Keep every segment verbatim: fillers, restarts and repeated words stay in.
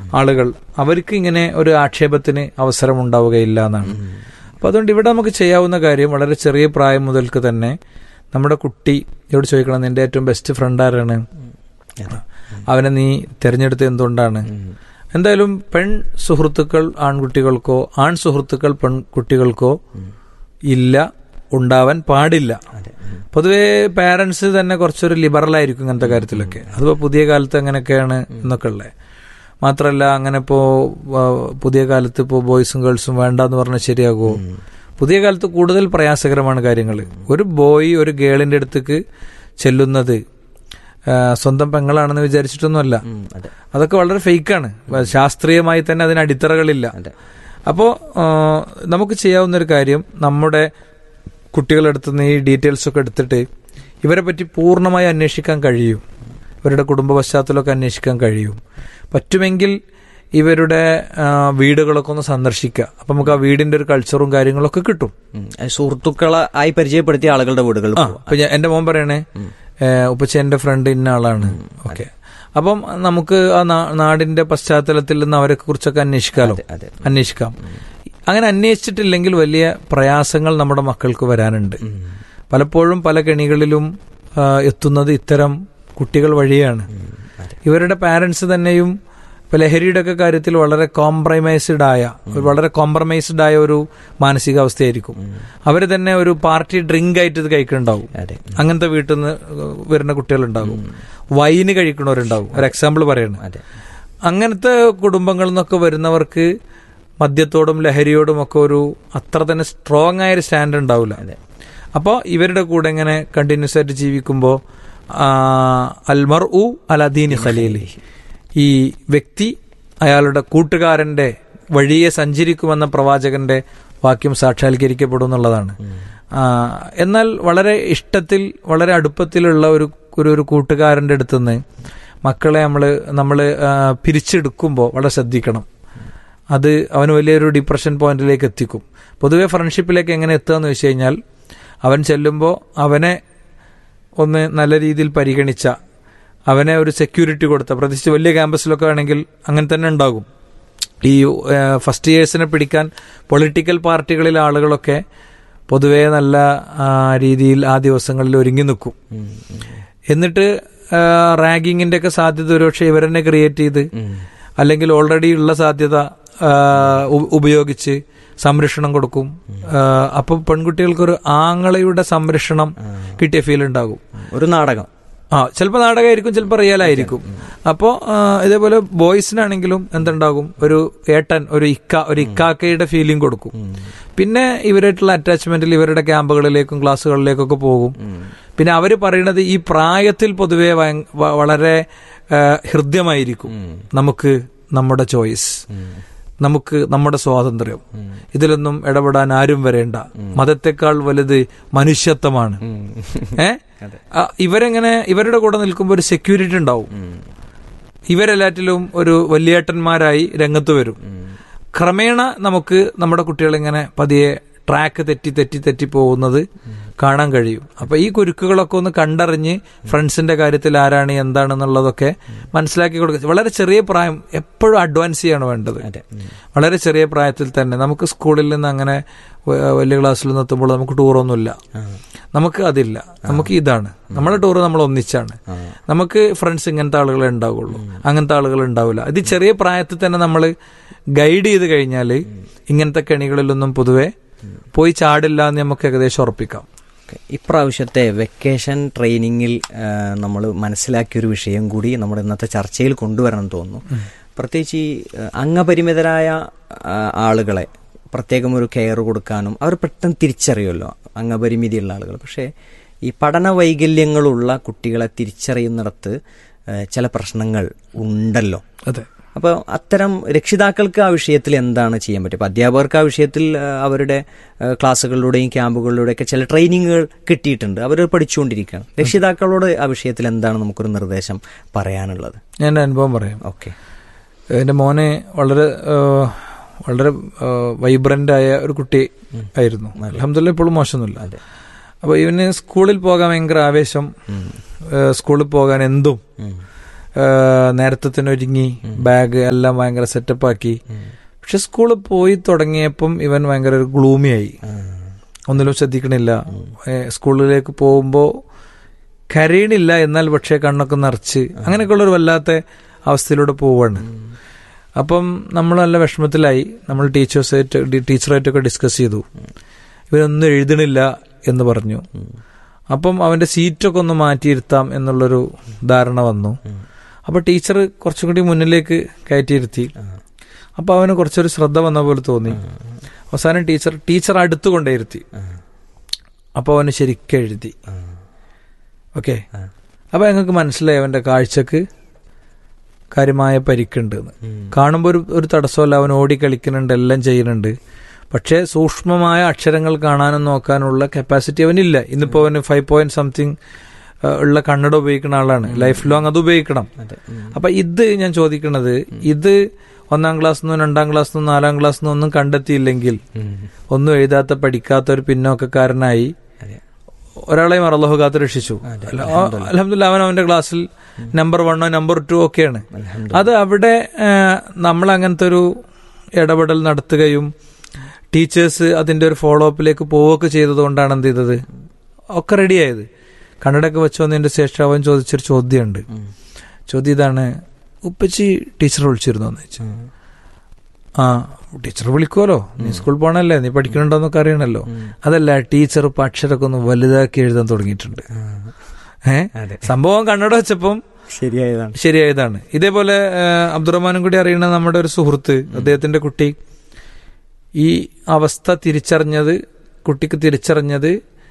ആളുകൾ, അവർക്ക് ഇങ്ങനെ ഒരു ആക്ഷേപത്തിന് അവസരം ഉണ്ടാവുകയില്ല എന്നാണ്. അപ്പോൾ അതുകൊണ്ട് ഇവിടെ നമുക്ക് ചെയ്യാവുന്ന കാര്യം വളരെ ചെറിയ പ്രായം മുതൽക്ക് തന്നെ നമ്മുടെ കുട്ടി ഇവിടെ ചോദിക്കണം, നിന്റെ ഏറ്റവും ബെസ്റ്റ് ഫ്രണ്ട് ആരാണ്, അവനെ നീ തിരഞ്ഞെടുത്തത് എന്തുകൊണ്ടാണ്. എന്തായാലും പെൺ സുഹൃത്തുക്കൾ ആൺകുട്ടികൾക്കോ ആൺ സുഹൃത്തുക്കൾ പെൺകുട്ടികൾക്കോ ഇല്ല, ഉണ്ടാവാൻ പാടില്ല. പൊതുവെ പാരന്റ്സ് തന്നെ കുറച്ചൊരു ലിബറൽ ആയിരിക്കും ഇങ്ങനത്തെ കാര്യത്തിലൊക്കെ. അതിപ്പോൾ പുതിയ കാലത്ത് അങ്ങനെയൊക്കെയാണ് എന്നൊക്കെ ഉള്ളത്. മാത്രമല്ല അങ്ങനെ ഇപ്പോൾ പുതിയ കാലത്ത് ഇപ്പോൾ ബോയ്സും ഗേൾസും വേണ്ടെന്ന് പറഞ്ഞാൽ ശരിയാകുമോ? പുതിയ കാലത്ത് കൂടുതൽ പ്രയാസകരമാണ് കാര്യങ്ങൾ. ഒരു ബോയ് ഒരു ഗേളിന്റെ അടുത്തേക്ക് ചെല്ലുന്നത് സ്വന്തം പെങ്ങളാണെന്ന് വിചാരിച്ചിട്ടൊന്നുമല്ല. അതൊക്കെ വളരെ ഫേക്കാണ്. ശാസ്ത്രീയമായി തന്നെ അതിന് അടിത്തറകളില്ല. അപ്പോൾ നമുക്ക് ചെയ്യാവുന്ന ഒരു കാര്യം, നമ്മുടെ കുട്ടികളുടെ അടുത്ത് നിന്ന് ഈ ഡീറ്റെയിൽസ് ഒക്കെ എടുത്തിട്ട് ഇവരെ പറ്റി പൂർണ്ണമായി അന്വേഷിക്കാൻ കഴിയും. ഇവരുടെ കുടുംബ പശ്ചാത്തലമൊക്കെ അന്വേഷിക്കാൻ കഴിയും. പറ്റുമെങ്കിൽ ഇവരുടെ വീടുകളൊക്കെ ഒന്ന് സന്ദർശിക്കുക. അപ്പൊ നമുക്ക് ആ വീടിന്റെ ഒരു കൾച്ചറും കാര്യങ്ങളൊക്കെ കിട്ടും. സുഹൃത്തുക്കളെ ആയി പരിചയപ്പെടുത്തിയ ആളുകളുടെ വീടുകൾ. അപ്പൊ എന്റെ മോൻ പറയണേ, ഉപ്പച്ച എന്റെ ഫ്രണ്ട് ഇന്ന ആളാണ്. ഓക്കെ, അപ്പം നമുക്ക് ആ നാടിന്റെ പശ്ചാത്തലത്തിൽ നിന്ന് അവരെ കുറിച്ചൊക്കെ അന്വേഷിക്കാലോ, അന്വേഷിക്കാം. അങ്ങനെ അന്വേഷിച്ചിട്ടില്ലെങ്കിൽ വലിയ പ്രയാസങ്ങൾ നമ്മുടെ മക്കൾക്ക് വരാനുണ്ട്. പലപ്പോഴും പല കെണികളിലും എത്തുന്നത് ഇത്തരം കുട്ടികൾ വഴിയാണ്. ഇവരുടെ പാരന്റ്സ് തന്നെയും ഇപ്പൊ ലഹരിയുടെ ഒക്കെ കാര്യത്തിൽ വളരെ കോംപ്രമൈസ്ഡ് ആയ വളരെ കോംപ്രമൈസ്ഡ് ആയ ഒരു മാനസികാവസ്ഥയായിരിക്കും. അവര് തന്നെ ഒരു പാർട്ടി ഡ്രിങ്ക് ആയിട്ട് ഇത് കഴിക്കുന്നുണ്ടാവും. അങ്ങനത്തെ വീട്ടിൽ നിന്ന് വരുന്ന കുട്ടികളുണ്ടാകും. വൈന് കഴിക്കണവരുണ്ടാവും. ഒരു എക്സാമ്പിൾ പറയണം. അങ്ങനത്തെ കുടുംബങ്ങളിൽ നിന്നൊക്കെ വരുന്നവർക്ക് മദ്യത്തോടും ലഹരിയോടും ഒക്കെ ഒരു അത്ര തന്നെ സ്ട്രോങ് ആയൊരു സ്റ്റാൻഡ് ഉണ്ടാവില്ല. അപ്പോൾ ഇവരുടെ കൂടെ ഇങ്ങനെ കണ്ടിന്യൂസ് ആയിട്ട് ജീവിക്കുമ്പോൾ അൽമർഉ അലാ ദീനി ഖലീലി, ഈ വ്യക്തി അയാളുടെ കൂട്ടുകാരന്റെ വഴിയെ സഞ്ചരിക്കുമെന്ന പ്രവാചകന്റെ വാക്യം സാക്ഷാത്കരിക്കപ്പെടും എന്നുള്ളതാണ്. എന്നാൽ വളരെ ഇഷ്ടത്തിൽ വളരെ അടുപ്പത്തിലുള്ള ഒരു ഒരു കൂട്ടുകാരന്റെ അടുത്തുനിന്ന് മക്കളെ നമ്മൾ നമ്മൾ പിരിച്ചെടുക്കുമ്പോൾ വളരെ ശ്രദ്ധിക്കണം. അത് അവന് വലിയൊരു ഡിപ്രഷൻ പോയിന്റിലേക്ക് എത്തിക്കും. പൊതുവെ ഫ്രണ്ട്ഷിപ്പിലേക്ക് എങ്ങനെ എത്തുക എന്ന് വെച്ച് കഴിഞ്ഞാൽ, അവൻ ചെല്ലുമ്പോൾ അവനെ ഒന്ന് നല്ല രീതിയിൽ പരിഗണിച്ച, അവനെ ഒരു സെക്യൂരിറ്റി കൊടുത്ത, പ്രത്യേകിച്ച് വലിയ ക്യാമ്പസിലൊക്കെ ആണെങ്കിൽ അങ്ങനെ തന്നെ ഉണ്ടാകും. ഈ ഫസ്റ്റ് ഇയേഴ്സിനെ പിടിക്കാൻ പൊളിറ്റിക്കൽ പാർട്ടികളിലെ ആളുകളൊക്കെ പൊതുവെ നല്ല രീതിയിൽ ആ ദിവസങ്ങളിൽ ഒരുങ്ങി നിൽക്കും. എന്നിട്ട് റാഗിങ്ങിന്റെ ഒക്കെ സാധ്യത ഒരുപക്ഷെ ഇവരെന്നെ ക്രിയേറ്റ് ചെയ്ത്, അല്ലെങ്കിൽ ഓൾറെഡി ഉള്ള സാധ്യത ഉപയോഗിച്ച് സംരക്ഷണം കൊടുക്കും. അപ്പൊ പെൺകുട്ടികൾക്കൊരു ആങ്ങളയുടെ സംരക്ഷണം കിട്ടിയ ഫീൽ ഉണ്ടാകും. ഒരു നാടകം, ആ ചിലപ്പോൾ നാടകമായിരിക്കും, ചിലപ്പോൾ റിയൽ ആയിരിക്കും. അപ്പോൾ ഇതേപോലെ ബോയ്സിനാണെങ്കിലും എന്തുണ്ടാകും, ഒരു ഏട്ടൻ, ഒരു ഇക്ക, ഒരു ഇക്കാക്കയുടെ ഫീലിംഗ് കൊടുക്കും. പിന്നെ ഇവരായിട്ടുള്ള അറ്റാച്ച്മെന്റിൽ ഇവരുടെ ക്യാമ്പുകളിലേക്കും ക്ലാസ്സുകളിലേക്കൊക്കെ പോകും. പിന്നെ അവര് പറയുന്നത് ഈ പ്രായത്തിൽ പൊതുവെ വളരെ ഹൃദ്യമായിരിക്കും. നമുക്ക് നമ്മുടെ ചോയ്സ്, നമുക്ക് നമ്മുടെ സ്വാതന്ത്ര്യം, ഇതിലൊന്നും ഇടപെടാൻ ആരും വരേണ്ട, മതത്തെക്കാൾ വലുത് മനുഷ്യത്വമാണ്. ഏ ഇവരെങ്ങനെ ഇവരുടെ കൂടെ നിൽക്കുമ്പോൾ ഒരു സെക്യൂരിറ്റി ഉണ്ടാവും. ഇവരെല്ലാറ്റിലും ഒരു വലിയേട്ടന്മാരായി രംഗത്ത് വരും. ക്രമേണ നമുക്ക് നമ്മുടെ കുട്ടികളിങ്ങനെ പതിയെ ട്രാക്ക് തെറ്റി തെറ്റി തെറ്റി പോകുന്നത് കാണാൻ കഴിയും. അപ്പൊ ഈ കുരുക്കുകളൊക്കെ ഒന്ന് കണ്ടറിഞ്ഞ് ഫ്രണ്ട്സിന്റെ കാര്യത്തിൽ ആരാണ് എന്താണെന്നുള്ളതൊക്കെ മനസ്സിലാക്കി കൊടുക്കുക. വളരെ ചെറിയ പ്രായം, എപ്പോഴും അഡ്വാൻസ് ചെയ്യാണ് വേണ്ടത്. വളരെ ചെറിയ പ്രായത്തിൽ തന്നെ നമുക്ക് സ്കൂളിൽ നിന്ന് അങ്ങനെ വലിയ ക്ലാസ്സിൽ നിന്ന് എത്തുമ്പോൾ നമുക്ക് ടൂറൊന്നുമില്ല, നമുക്ക് അതില്ല. നമുക്ക് ഇതാണ് നമ്മുടെ ടൂറ്, നമ്മൾ ഒന്നിച്ചാണ്. നമുക്ക് ഫ്രണ്ട്സ് ഇങ്ങനത്തെ ആളുകളെ ഉണ്ടാവുള്ളൂ, അങ്ങനത്തെ ആളുകൾ ഉണ്ടാവില്ല. ഇത് ചെറിയ പ്രായത്തിൽ തന്നെ നമ്മൾ ഗൈഡ് ചെയ്ത് കഴിഞ്ഞാൽ ഇങ്ങനത്തെ കെണികളിലൊന്നും പൊതുവെ പോയി ചാടില്ല എന്ന് നമുക്ക് ഏകദേശം ഉറപ്പിക്കാം. ഇപ്രാവശ്യത്തെ വെക്കേഷൻ ട്രെയിനിങ്ങിൽ നമ്മൾ മനസ്സിലാക്കിയൊരു വിഷയം കൂടി നമ്മുടെ ഇന്നത്തെ ചർച്ചയിൽ കൊണ്ടുവരണം തോന്നുന്നു. പ്രത്യേകിച്ച് ഈ അംഗപരിമിതരായ ആളുകളെ പ്രത്യേകം ഒരു കെയർ കൊടുക്കാനും അവർ പെട്ടെന്ന് തിരിച്ചറിയുമല്ലോ അംഗപരിമിതിയുള്ള ആളുകൾ. പക്ഷേ ഈ പഠന വൈകല്യങ്ങളുള്ള കുട്ടികളെ തിരിച്ചറിയുന്നിടത്ത് ചില പ്രശ്നങ്ങൾ ഉണ്ടല്ലോ. അതെ. അപ്പോൾ അത്തരം രക്ഷിതാക്കൾക്ക് ആ വിഷയത്തിൽ എന്താണ് ചെയ്യാൻ പറ്റുക? അപ്പോൾ അധ്യാപകർക്ക് ആ വിഷയത്തിൽ അവരുടെ ക്ലാസ്സുകളിലൂടെയും ക്യാമ്പുകളിലൂടെയൊക്കെ ചില ട്രെയിനിങ്ങുകൾ കിട്ടിയിട്ടുണ്ട്, അവർ പഠിച്ചുകൊണ്ടിരിക്കുകയാണ്. രക്ഷിതാക്കളോട് ആ വിഷയത്തിൽ എന്താണ് നമുക്കൊരു നിർദ്ദേശം പറയാനുള്ളത്? ഞാൻ എൻ്റെ അനുഭവം പറയാം. ഓക്കെ. എൻ്റെ മോനെ വളരെ വളരെ വൈബ്രന്റ് ആയ ഒരു കുട്ടി ആയിരുന്നു. അൽഹംദുലില്ലാഹ് ഇപ്പോഴും മോശമൊന്നുമില്ല. അപ്പോൾ ഇവന് സ്കൂളിൽ പോകാൻ ഭയങ്കര ആവേശം, സ്കൂളിൽ പോകാൻ എന്തും നേരത്തെ തന്നെ ഒരുങ്ങി ബാഗ് എല്ലാം ഭയങ്കര സെറ്റപ്പാക്കി. പക്ഷെ സ്കൂളിൽ പോയി തുടങ്ങിയപ്പം ഇവൻ ഭയങ്കര ഒരു ഗ്ലൂമിയായി, ഒന്നിലും ശ്രദ്ധിക്കണില്ല. സ്കൂളിലേക്ക് പോകുമ്പോൾ കരയണില്ല, എന്നാൽ പക്ഷേ കണ്ണൊക്കെ നിറച്ച് അങ്ങനെയൊക്കെയുള്ളൊരു വല്ലാത്ത അവസ്ഥയിലൂടെ പോവാണ്. അപ്പം നമ്മൾ നല്ല വിഷമത്തിലായി. നമ്മൾ ടീച്ചേഴ്സായിട്ട് ടീച്ചറായിട്ടൊക്കെ ഡിസ്കസ് ചെയ്തു. ഇവനൊന്നും എഴുതണില്ല എന്ന് പറഞ്ഞു. അപ്പം അവൻ്റെ സീറ്റൊക്കെ ഒന്ന് മാറ്റിയിരുത്താം എന്നുള്ളൊരു ധാരണ വന്നു. അപ്പോൾ ടീച്ചർ കുറച്ചും കൂടി മുന്നിലേക്ക് കയറ്റിയിരുത്തി. അപ്പോൾ അവന് കുറച്ചൊരു ശ്രദ്ധ വന്ന പോലെ തോന്നി. അവസാനം ടീച്ചർ ടീച്ചർ അടുത്ത് കൊണ്ടേയിരുത്തി. അപ്പോൾ അവന് ശരിക്കും എഴുതി. ഓക്കെ, അപ്പോൾ ഞങ്ങൾക്ക് മനസ്സിലായി അവൻ്റെ കാഴ്ചക്ക് കാര്യമായ പരിക്കുണ്ട്. കാണുമ്പോൾ ഒരു ഒരു തടസ്സമല്ല, അവൻ ഓടി കളിക്കുന്നുണ്ട്, എല്ലാം ചെയ്യുന്നുണ്ട്. പക്ഷേ സൂക്ഷ്മമായ അക്ഷരങ്ങൾ കാണാനും നോക്കാനുള്ള കപ്പാസിറ്റി അവനില്ല. ഇന്നിപ്പോൾ അവന് ഫൈവ് പോയിന്റ് സംതിങ് ഉള്ള കണ്ണട ഉപയോഗിക്കുന്ന ആളാണ്. ലൈഫ് ലോങ് അത് ഉപയോഗിക്കണം. അപ്പം ഇത് ഞാൻ ചോദിക്കണത്, ഇത് ഒന്നാം ക്ലാസ് നിന്നും രണ്ടാം ക്ലാസ് നിന്നും നാലാം ക്ലാസ് നിന്നും ഒന്നും കണ്ടെത്തിയില്ലെങ്കിൽ, ഒന്നും എഴുതാത്ത പഠിക്കാത്ത ഒരു പിന്നോക്കക്കാരനായി ഒരാളെയും അല്ലാഹു കാത്ത് രക്ഷിച്ചു. അൽഹംദുലില്ലാഹ് അവൻ അവന്റെ ക്ലാസ്സിൽ നമ്പർ വണ്ണോ നമ്പർ ടു ഒക്കെയാണ്. അത് അവിടെ നമ്മൾ അങ്ങനത്തെ ഒരു ഇടപെടൽ നടത്തുകയും ടീച്ചേഴ്സ് അതിന്റെ ഒരു ഫോളോ അപ്പിലേക്ക് പോവുകയൊക്കെ ചെയ്തത് കൊണ്ടാണ് എന്ത് ചെയ്തത്, ഒക്കെ റെഡിയായത്. കണ്ണടയൊക്കെ വെച്ച് വന്നതിന്റെ ശേഷം അവൻ ചോദിച്ചൊരു ചോദ്യമുണ്ട്. ചോദ്യം ഇതാണ്, ഉപ്പച്ചി ടീച്ചർ വിളിച്ചിരുന്നു എന്ന് ചോദിച്ചു. ആ, ടീച്ചർ വിളിക്കുമല്ലോ, നീ സ്കൂളിൽ പോകണല്ലേ, നീ പഠിക്കണുണ്ടോന്നൊക്കെ അറിയണല്ലോ. അതല്ല, ടീച്ചർ ഇപ്പൊ അക്ഷരമൊക്കെ ഒന്ന് വലുതാക്കി എഴുതാൻ തുടങ്ങിയിട്ടുണ്ട്. ഏഹ് സംഭവം കണ്ണട വെച്ചപ്പം ശരിയായതാണ് ശരിയായതാണ് ഇതേപോലെ അബ്ദുറഹ്മാനും കൂടി അറിയുന്ന നമ്മുടെ ഒരു സുഹൃത്ത്, അദ്ദേഹത്തിന്റെ കുട്ടി ഈ അവസ്ഥ തിരിച്ചറിഞ്ഞത്, കുട്ടിക്ക് തിരിച്ചറിഞ്ഞത്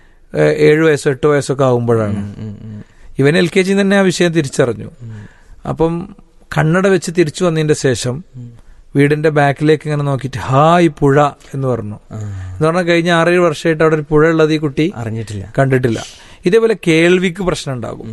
ഏഴു വയസ്സോ എട്ട് വയസ്സൊക്കെ ആകുമ്പോഴാണ്. ഇവൻ എൽ കെ ജി തന്നെ ആ വിഷയം തിരിച്ചറിഞ്ഞു. അപ്പം കണ്ണട വെച്ച് തിരിച്ചു വന്നതിന്റെ ശേഷം വീടിന്റെ ബാക്കിലേക്ക് ഇങ്ങനെ നോക്കിയിട്ട് ഹായ് പുഴ എന്ന് പറഞ്ഞു. എന്ന് പറഞ്ഞാൽ കഴിഞ്ഞ ആറേഴ് വർഷമായിട്ട് അവിടെ ഒരു പുഴ ഉള്ളത് ഈ കുട്ടി അറിഞ്ഞിട്ടില്ല, കണ്ടിട്ടില്ല. ഇതേപോലെ കേൾവിക്ക് പ്രശ്നം ഉണ്ടാകും.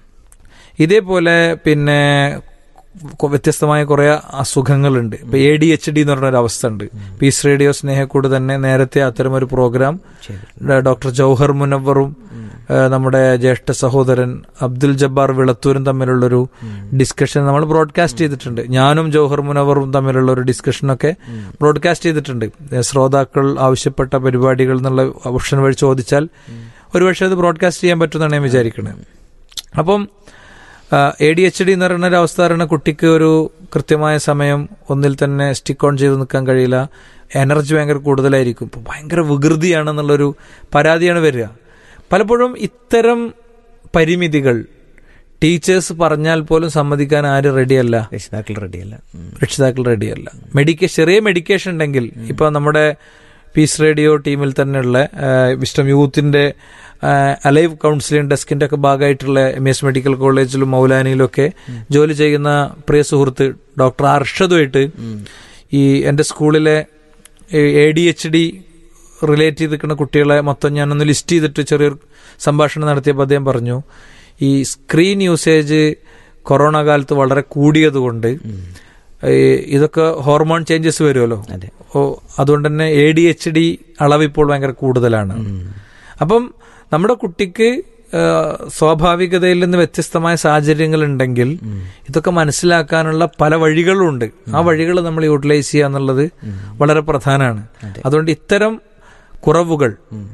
ഇതേപോലെ പിന്നെ വ്യത്യസ്തമായ കുറെ അസുഖങ്ങളുണ്ട്. ഇപ്പൊ എ ഡി എച്ച് ഡി എന്ന് പറഞ്ഞൊരു അവസ്ഥ ഉണ്ട്. പീസ് റേഡിയോ സ്നേഹക്കൂട് തന്നെ നേരത്തെ അത്തരമൊരു പ്രോഗ്രാം ഡോക്ടർ ജൗഹർ മുനവറും നമ്മുടെ ജ്യേഷ്ഠ സഹോദരൻ അബ്ദുൽ ജബ്ബാർ വിളത്തൂരും തമ്മിലുള്ളൊരു ഡിസ്കഷൻ നമ്മൾ ബ്രോഡ്കാസ്റ്റ് ചെയ്തിട്ടുണ്ട്. ഞാനും ജൗഹർ മുനവറും തമ്മിലുള്ള ഒരു ഡിസ്കഷനൊക്കെ ബ്രോഡ്കാസ്റ്റ് ചെയ്തിട്ടുണ്ട്. ശ്രോതാക്കൾ ആവശ്യപ്പെട്ട പരിപാടികൾ എന്നുള്ള ഓപ്ഷൻ വഴി ചോദിച്ചാൽ ഒരുപക്ഷെ അത് ബ്രോഡ്കാസ്റ്റ് ചെയ്യാൻ പറ്റുമെന്നാണ് ഞാൻ വിചാരിക്കുന്നത്. അപ്പം എ ഡി എച്ച് ഡി എന്ന് പറയുന്ന ഒരു അവസ്ഥ പറയുന്ന കുട്ടിക്ക് ഒരു കൃത്യമായ സമയം ഒന്നിൽ തന്നെ സ്റ്റിക്ക് ഓൺ ചെയ്ത് നിൽക്കാൻ കഴിയില്ല. എനർജി ഭയങ്കര കൂടുതലായിരിക്കും. ഇപ്പം ഭയങ്കര വികൃതിയാണെന്നുള്ളൊരു പരാതിയാണ് വരിക. പലപ്പോഴും ഇത്തരം പരിമിതികൾ ടീച്ചേഴ്സ് പറഞ്ഞാൽ പോലും സമ്മതിക്കാൻ ആരും റെഡിയല്ല, രക്ഷിതാക്കൾ റെഡിയല്ല രക്ഷിതാക്കൾ റെഡിയല്ല മെഡിക്കേ ചെറിയ മെഡിക്കേഷൻ ഉണ്ടെങ്കിൽ, ഇപ്പൊ നമ്മുടെ പീസ് റേഡിയോ ടീമിൽ തന്നെയുള്ള വിസ്റ്റം യൂത്തിന്റെ അലൈവ് കൗൺസിലിംഗ് ഡെസ്കിന്റെ ഒക്കെ ഭാഗമായിട്ടുള്ള എം എസ് മെഡിക്കൽ കോളേജിലും മൗലാനിയിലും ഒക്കെ ജോലി ചെയ്യുന്ന പ്രിയ സുഹൃത്ത് ഡോക്ടർ അർഷദുമായിട്ട് ഈ എന്റെ സ്കൂളിലെ A D H D relate ചെയ്ത് നിൽക്കുന്ന കുട്ടികളെ മൊത്തം ഞാനൊന്ന് ലിസ്റ്റ് ചെയ്തിട്ട് ചെറിയൊരു സംഭാഷണം നടത്തിയപ്പോൾ അദ്ദേഹം പറഞ്ഞു, ഈ സ്ക്രീൻ യൂസേജ് കൊറോണ കാലത്ത് വളരെ കൂടിയതുകൊണ്ട് ഇതൊക്കെ ഹോർമോൺ ചേഞ്ചസ് വരുമല്ലോ, അതുകൊണ്ട് തന്നെ എ ഡി എച്ച് ഡി അളവ് ഇപ്പോൾ ഭയങ്കര കൂടുതലാണ്. അപ്പം നമ്മുടെ കുട്ടിക്ക് സ്വാഭാവികതയിൽ നിന്ന് വ്യത്യസ്തമായ സാഹചര്യങ്ങൾ ഉണ്ടെങ്കിൽ ഇതൊക്കെ മനസ്സിലാക്കാനുള്ള പല വഴികളുണ്ട്. ആ വഴികൾ നമ്മൾ യൂട്ടിലൈസ് ചെയ്യുക എന്നുള്ളത് വളരെ പ്രധാനമാണ്. അതുകൊണ്ട് ഇത്തരം കുറവുകൾ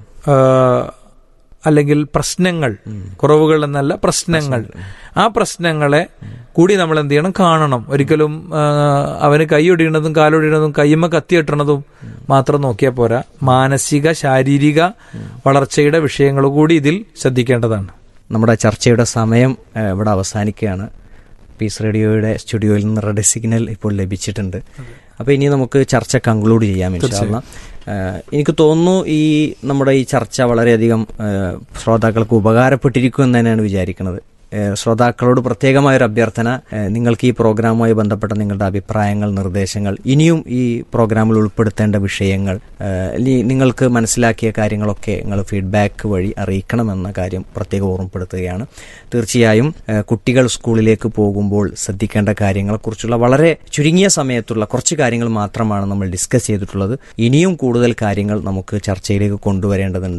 അല്ലെങ്കിൽ പ്രശ്നങ്ങൾ, കുറവുകൾ എന്നല്ല പ്രശ്നങ്ങൾ, ആ പ്രശ്നങ്ങളെ കൂടി നമ്മൾ എന്ത് ചെയ്യണം, കാണണം. ഒരിക്കലും അവന് കൈയൊടിയണതും കാലൊടിയണതും കയ്യുമ്മ കത്തിയിട്ടണതും മാത്രം നോക്കിയാൽ പോരാ. മാനസിക ശാരീരിക വളർച്ചയുടെ വിഷയങ്ങൾ കൂടി ഇതിൽ ശ്രദ്ധിക്കേണ്ടതാണ്. നമ്മുടെ ചർച്ചയുടെ സമയം ഇവിടെ അവസാനിക്കുകയാണ്. പീസ് റേഡിയോയുടെ സ്റ്റുഡിയോയിൽ നിന്ന് റെഡ് സിഗ്നൽ ഇപ്പോൾ ലഭിച്ചിട്ടുണ്ട്. അപ്പോൾ ഇനി നമുക്ക് ചർച്ച കൺക്ലൂഡ് ചെയ്യാം ഇൻഷാ അല്ലാഹ്. എനിക്ക് തോന്നുന്നു ഈ നമ്മുടെ ഈ ചർച്ച വളരെയധികം ശ്രോതാക്കൾക്ക് ഉപകാരപ്പെട്ടിരിക്കും എന്ന് തന്നെയാണ് വിചാരിക്കുന്നത്. ശ്രോതാക്കളോട് പ്രത്യേകമായൊരു അഭ്യർത്ഥന, നിങ്ങൾക്ക് ഈ പ്രോഗ്രാമുമായി ബന്ധപ്പെട്ട നിങ്ങളുടെ അഭിപ്രായങ്ങൾ, നിർദ്ദേശങ്ങൾ, ഇനിയും ഈ പ്രോഗ്രാമിൽ ഉൾപ്പെടുത്തേണ്ട വിഷയങ്ങൾ, നിങ്ങൾക്ക് മനസ്സിലാക്കിയ കാര്യങ്ങളൊക്കെ നിങ്ങൾ ഫീഡ്ബാക്ക് വഴി അറിയിക്കണമെന്ന കാര്യം പ്രത്യേകം ഓർമ്മപ്പെടുത്തുകയാണ്. തീർച്ചയായും കുട്ടികൾ സ്കൂളിലേക്ക് പോകുമ്പോൾ ശ്രദ്ധിക്കേണ്ട കാര്യങ്ങളെക്കുറിച്ചുള്ള വളരെ ചുരുങ്ങിയ സമയത്തുള്ള കുറച്ച് കാര്യങ്ങൾ മാത്രമാണ് നമ്മൾ ഡിസ്കസ് ചെയ്തിട്ടുള്ളത്. ഇനിയും കൂടുതൽ കാര്യങ്ങൾ നമുക്ക് ചർച്ചയിലേക്ക് കൊണ്ടുവരേണ്ടതുണ്ട്.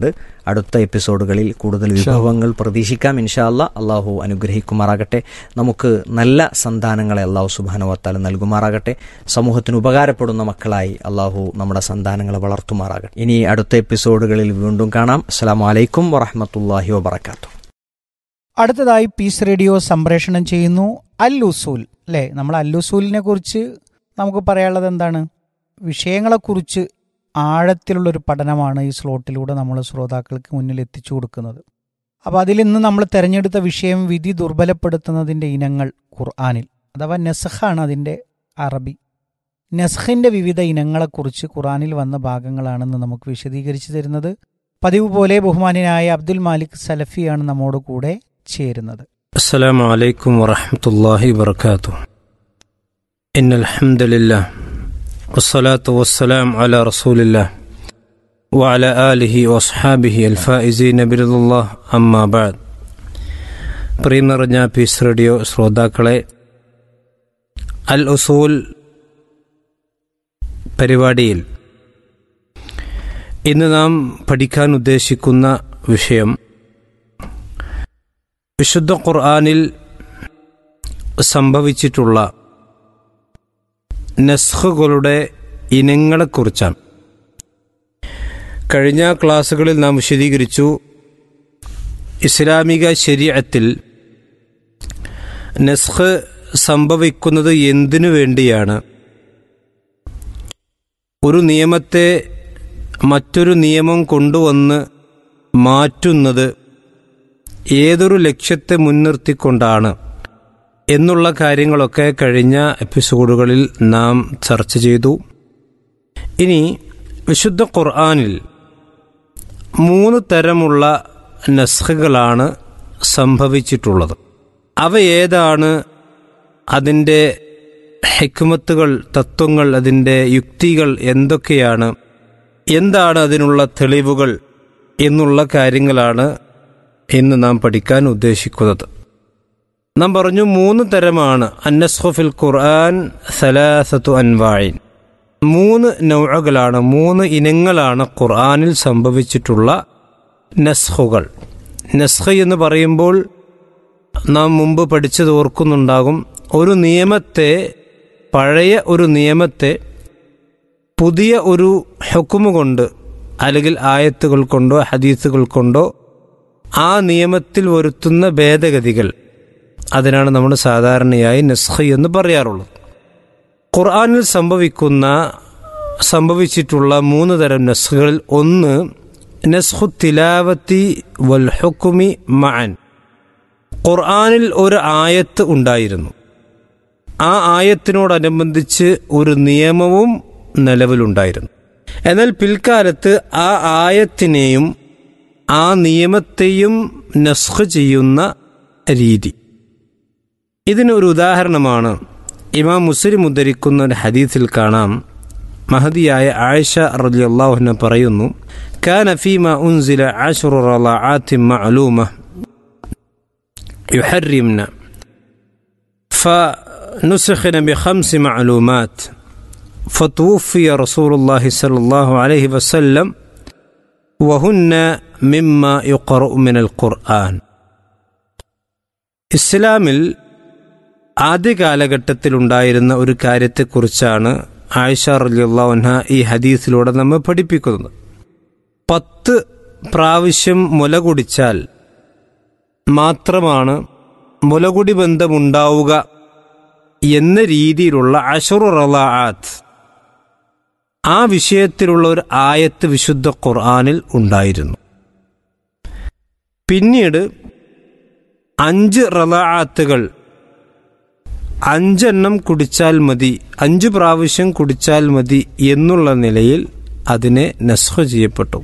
അടുത്ത എപ്പിസോഡുകളിൽ കൂടുതൽ വിഭവങ്ങൾ പ്രതീക്ഷിക്കാം ഇൻഷാ അല്ലാ. അള്ളാഹു അനുഗ്രഹിക്കുമാറാകട്ടെ. നമുക്ക് നല്ല സന്താനങ്ങളെ അള്ളാഹു സുബ്ഹാനഹു വ തആല നൽകുമാറാകട്ടെ. സമൂഹത്തിന് ഉപകാരപ്പെടുന്ന മക്കളായി അള്ളാഹു നമ്മുടെ സന്താനങ്ങളെ വളർത്തുമാറാകട്ടെ. ഇനി അടുത്ത എപ്പിസോഡുകളിൽ വീണ്ടും കാണാം. അസ്സലാമു അലൈക്കും വറഹ്മത്തുള്ളാഹി വബറകാതുഹു. അടുത്തതായി പീസ് റേഡിയോ സംപ്രേഷണം ചെയ്യുന്നു അൽ ഉസൂൽ. അല്ലേ, നമ്മൾ അൽ ഉസൂലിനെ കുറിച്ച് നമുക്ക് പറയാനുള്ളത് എന്താണ്? വിഷയങ്ങളെക്കുറിച്ച് ആഴത്തിലുള്ളൊരു പഠനമാണ് ഈ സ്ലോട്ടിലൂടെ നമ്മൾ ശ്രോതാക്കൾക്ക് മുന്നിൽ എത്തിച്ചു കൊടുക്കുന്നത്. അപ്പോൾ അതിൽ ഇന്ന് നമ്മൾ തിരഞ്ഞെടുത്ത വിഷയം വിധി ദുർബലപ്പെടുത്തുന്നതിൻ്റെ ഇനങ്ങൾ ഖുർആനിൽ, അഥവാ നെസ്ഖാണ് അതിൻ്റെ അറബി. നെസ്ഖിൻ്റെ വിവിധ ഇനങ്ങളെക്കുറിച്ച് ഖുർആനിൽ വന്ന ഭാഗങ്ങളാണെന്ന് നമുക്ക് വിശദീകരിച്ചു തരുന്നത് പതിവ് പോലെ ബഹുമാന്യനായ അബ്ദുൽ മാലിക് സലഫിയാണ് നമ്മോട് കൂടെ ചേരുന്നത്. അസ്സലാമു അലൈക്കും വറഹ്മത്തുള്ളാഹി വബറകാതുഹു. ഇന്നൽ ഹംദലില്ലാഹ് വസ്സലാത്തു വസ്സലാം അലാ റസൂലില്ലാഹ് വഅലാ ആലിഹി വസ്ഹാബിഹി അൽ ഫായിസീന ബിറിദല്ലാഹ് അമ്മാ ബഅദ്. പ്രിയം നിറഞ്ഞ പീസ് റേഡിയോ ശ്രോതാക്കളെ, അൽ ഉസൂൽ പരിപാടിയിൽ ഇന്ന് നാം പഠിക്കാൻ ഉദ്ദേശിക്കുന്ന വിഷയം വിശുദ്ധ ഖുർആനിൽ സംഭവിച്ചിട്ടുള്ള നസ്ഖുകളുടെ ഇനങ്ങളെക്കുറിച്ചാണ്. കഴിഞ്ഞ ക്ലാസ്സുകളിൽ നാം വിശദീകരിച്ചു, ഇസ്ലാമിക ശരീഅത്തിൽ നസ്ഖ് സംഭവിക്കുന്നത് എന്തിനു വേണ്ടിയാണ്? ഒരു നിയമത്തെ മറ്റൊരു നിയമം കൊണ്ടുവന്ന് മാറ്റുന്നത് ഏതൊരു ലക്ഷ്യത്തെ മുൻനിർത്തിക്കൊണ്ടാണ് എന്നുള്ള കാര്യങ്ങളൊക്കെ കഴിഞ്ഞ എപ്പിസോഡുകളിൽ നാം ചർച്ച ചെയ്തു. ഇനി വിശുദ്ധ ഖുർആനിൽ മൂന്ന് തരമുള്ള നസ്ഖുകളാണ് സംഭവിച്ചിട്ടുള്ളത്. അവ ഏതാണ്? അതിൻ്റെ ഹിക്മത്തുകൾ, തത്വങ്ങൾ, അതിൻ്റെ യുക്തികൾ എന്തൊക്കെയാണ്, എന്താണ് അതിനുള്ള തെളിവുകൾ എന്നുള്ള കാര്യങ്ങളാണ് ഇന്ന് നാം പഠിക്കാൻ ഉദ്ദേശിക്കുന്നത്. നാം പറഞ്ഞു മൂന്ന് തരമാണ് അന്നസ്ഖു ഫിൽ ഖുർആൻ സലാസത്തു അൻവാഇൻ. മൂന്ന് നൗഅകളാണ്, മൂന്ന് ഇനങ്ങളാണ് ഖുർആനിൽ സംഭവിച്ചിട്ടുള്ള നസ്ഖുകൾ. നസ്ഖ് എന്ന് പറയുമ്പോൾ നാം മുമ്പ് പഠിച്ചത് ഓർക്കുന്നുണ്ടാകും. ഒരു നിയമത്തെ, പഴയ ഒരു നിയമത്തെ പുതിയ ഒരു ഹുക്മ് കൊണ്ട് അല്ലെങ്കിൽ ആയത്തുകൾ കൊണ്ടോ ഹദീസുകൾ കൊണ്ടോ ആ നിയമത്തിൽ വരുത്തുന്ന ഭേദഗതികൾ, അതിനാണ് നമ്മൾ സാധാരണയായി നസ്ഖ് എന്ന് പറയാറുള്ളത്. ഖുർആനിൽ സംഭവിക്കുന്ന സംഭവിച്ചിട്ടുള്ള മൂന്ന് തരം നസ്ഖുകളിൽ ഒന്ന് നസ്ഖു തിലാവത്തി വൽ ഹുക്മി മഅൻ. ഖുർആനിൽ ഒരു ആയത്ത് ഉണ്ടായിരുന്നു, ആ ആയത്തിനോടനുബന്ധിച്ച് ഒരു നിയമവും നിലവിലുണ്ടായിരുന്നു. എന്നാൽ പിൽക്കാലത്ത് ആ ആയത്തിനെയും ആ നിയമത്തെയും നസ്ഖ് ചെയ്യുന്ന രീതി. ഇതിനൊരു ഉദാഹരണമാണ് ഇമാം മുസ്ലിം ഉദ്ധരിക്കുന്ന ഒരു ഹദീസിൽ കാണാം. മഹദിയായ ആയിഷ റളിയല്ലാഹു അൻഹ പറയുന്നു, കാന ഫീമാ ഉൻസില അശ്റു റളഅാത്തിൻ മഅലൂമ യുഹർരിംന ഫനുസ്ഖിന ബിഖംസ് മഅലൂമാത്ത് ഫതുവഫിയ റസൂലുള്ളാഹി സ്വല്ലല്ലാഹു അലൈഹി വസല്ലം വഹുന്ന മിമ്മ യുഖറഉ മിനൽ ഖുർആൻ. ഇസ്ലാമിൽ ആദ്യ കാലഘട്ടത്തിലുണ്ടായിരുന്ന ഒരു കാര്യത്തെക്കുറിച്ചാണ് ആയിഷ റളിയല്ലാഹു അൻഹ ഈ ഹദീസിലൂടെ നമ്മെ പഠിപ്പിക്കുന്നത്. പത്ത് പ്രാവശ്യം മുല കുടിച്ചാൽ മാത്രമാണ് മുലകുടി ബന്ധമുണ്ടാവുക എന്ന രീതിയിലുള്ള അശ്റു റളഅാത്ത്, ആ വിഷയത്തിലുള്ള ഒരു ആയത്ത് വിശുദ്ധ ഖുർആനിൽ ഉണ്ടായിരുന്നു. പിന്നീട് അഞ്ച് റളഅാത്തുകൾ, അഞ്ചെണ്ണം കുടിച്ചാൽ മതി, അഞ്ചു പ്രാവശ്യം കുടിച്ചാൽ മതി എന്നുള്ള നിലയിൽ അതിനെ നസ്ഖ് ചെയ്യപ്പെട്ടു.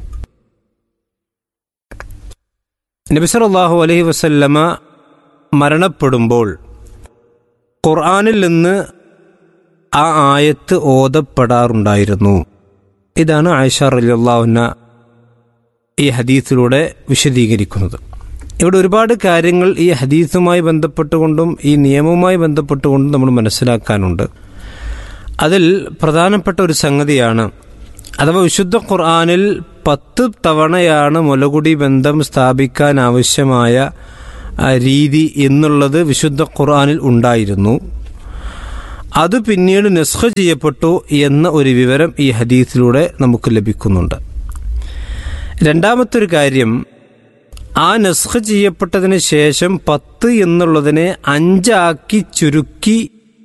നബി സല്ലല്ലാഹു അലൈഹി വസല്ലമ മരണപ്പെടുമ്പോൾ ഖുർആനിൽ നിന്ന് ആ ആയത്ത് ഓതപ്പെടാറുണ്ടായിരുന്നു. ഇതാണ് ആയിഷ റളിയല്ലാഹു അൻഹ ഈ ഹദീസിലൂടെ വിശദീകരിക്കുന്നത്. ഇവിടെ ഒരുപാട് കാര്യങ്ങൾ ഈ ഹദീസുമായി ബന്ധപ്പെട്ടുകൊണ്ടും ഈ നിയമവുമായി ബന്ധപ്പെട്ടുകൊണ്ടും നമ്മൾ മനസ്സിലാക്കാനുണ്ട്. അതിൽ പ്രധാനപ്പെട്ട ഒരു സംഗതിയാണ് അഥവാ വിശുദ്ധ ഖുർആനിൽ പത്ത് തവണയാണ് മുലകുടി ബന്ധം സ്ഥാപിക്കാൻ ആവശ്യമായ രീതി എന്നുള്ളത് വിശുദ്ധ ഖുർആനിൽ ഉണ്ടായിരുന്നു. അത് പിന്നീട് നസ്ഖ് ചെയ്യപ്പെട്ടു എന്ന ഒരു വിവരം ഈ ഹദീസിലൂടെ നമുക്ക് ലഭിക്കുന്നുണ്ട്. രണ്ടാമത്തെ ഒരു കാര്യം, ആ നസ്ഖ് ചെയ്യപ്പെട്ടതിന് ശേഷം പത്ത് എന്നുള്ളതിനെ അഞ്ചാക്കി ചുരുക്കി